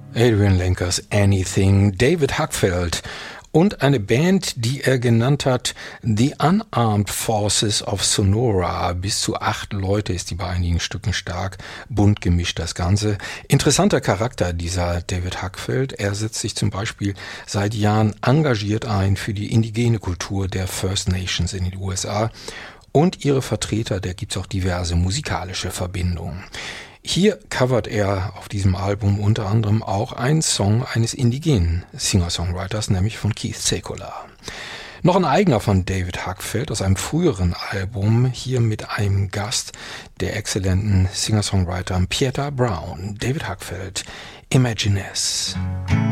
Adrian Lenkers Anything, David Huckfeld und eine Band, die er genannt hat The Unarmed Forces of Sonora. Bis zu 8 Leute ist die bei einigen Stücken stark, bunt gemischt das Ganze. Interessanter Charakter dieser David Huckfeld. Er setzt sich zum Beispiel seit Jahren engagiert ein für die indigene Kultur der First Nations in den USA und ihre Vertreter, da gibt's auch diverse musikalische Verbindungen. Hier covert er auf diesem Album unter anderem auch einen Song eines indigenen Singer-Songwriters, nämlich von Keith Secola. Noch ein eigener von David Huckfeld aus einem früheren Album, hier mit einem Gast, der exzellenten Singer-Songwriter Pieta Brown. David Huckfeld, Imagines.